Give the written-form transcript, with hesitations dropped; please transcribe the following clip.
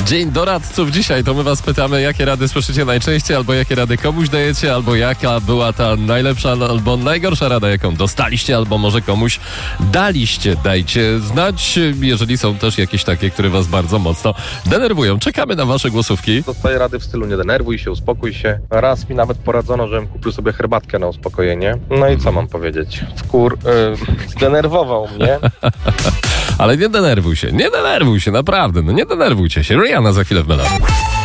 Dzień doradców dzisiaj, to my was pytamy, jakie rady słyszycie najczęściej, albo jakie rady komuś dajecie, albo jaka była ta najlepsza, albo najgorsza rada, jaką dostaliście, albo może komuś daliście. Dajcie znać, jeżeli są też jakieś takie, które was bardzo mocno denerwują. Czekamy na wasze głosówki. Dostaję rady w stylu nie denerwuj się, uspokój się. Raz mi nawet poradzono, żebym kupił sobie herbatkę na uspokojenie. No i co mam powiedzieć? Zdenerwował mnie. Ale nie denerwuj się, naprawdę, no nie denerwujcie się. Rihanna za chwilę w Melodii.